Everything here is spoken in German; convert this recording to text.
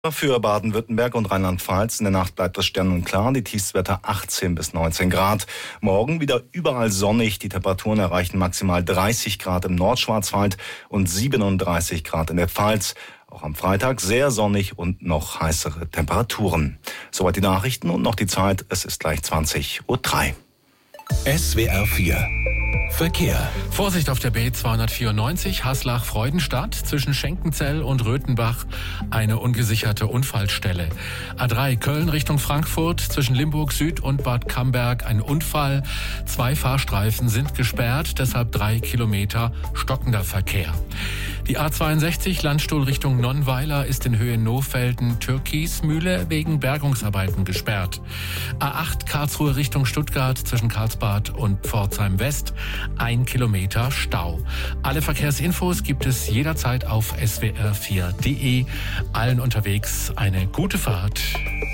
Für Baden-Württemberg und Rheinland-Pfalz. In der Nacht bleibt es sternen- und klar. Die Tiefstwerte 18 bis 19 Grad. Morgen wieder überall sonnig. Die Temperaturen erreichen maximal 30 Grad im Nordschwarzwald und 37 Grad in der Pfalz. Auch am Freitag sehr sonnig und noch heißere Temperaturen. Soweit die Nachrichten und noch die Zeit. Es ist gleich 20:03 Uhr. SWR 4 Verkehr. Vorsicht auf der B294 Haslach-Freudenstadt zwischen Schenkenzell und Röthenbach eine ungesicherte Unfallstelle. A3 Köln Richtung Frankfurt zwischen Limburg Süd und Bad Camberg ein Unfall. 2 Fahrstreifen sind gesperrt, deshalb 3 Kilometer stockender Verkehr. Die A62 Landstuhl Richtung Nonnweiler ist in Höhe Nohfelden-Türkismühle wegen Bergungsarbeiten gesperrt. A8 Karlsruhe Richtung Stuttgart zwischen Karlsbad und Pforzheim West 1 Kilometer Stau. Alle Verkehrsinfos gibt es jederzeit auf swr4.de. Allen unterwegs eine gute Fahrt.